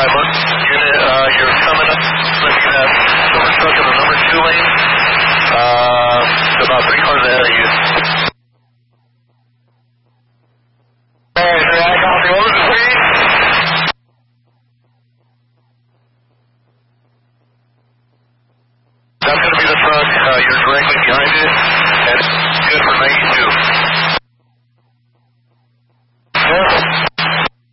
Unit, you're coming up, looking at silver truck in the number 2 lane, about 3 cars ahead of you. Alright, I copy. What was the speed? That's going to be the truck, you're directly behind it.